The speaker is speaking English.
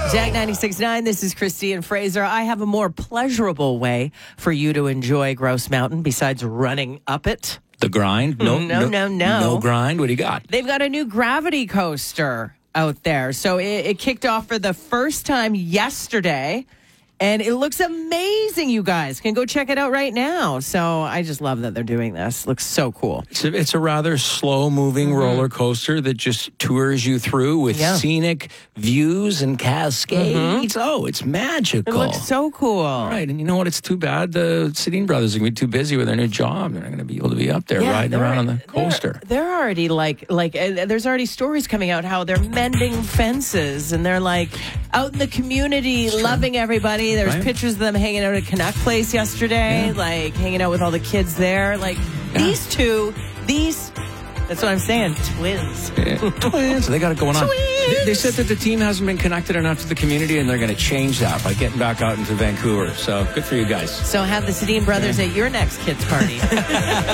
Jack 96.9, this is Christine Fraser. I have a more pleasurable way for you to enjoy Grouse Mountain besides running up it. The grind? No grind? What do you got? They've got a new gravity coaster out there. So it kicked off for the first time yesterday. And it looks amazing, you guys. Can go check it out right now. So I just love that they're doing this. Looks so cool. It's a rather slow-moving roller coaster that just tours you through with scenic views and cascades. Oh, it's magical. It looks so cool. Right, and you know what? It's too bad the Sedin brothers are going to be too busy with their new job. They're not going to be able to be up there riding around on the coaster. They're already there's already stories coming out how they're mending fences and they're like out in the community loving everybody. There's pictures of them hanging out at Canuck Place yesterday, like hanging out with all the kids there. Like these two, that's what I'm saying, twins. Twins. They got it going on. Twins. They said that the team hasn't been connected enough to the community, and they're going to change that by getting back out into Vancouver. So good for you guys. So have the Sedin brothers at your next kids' party.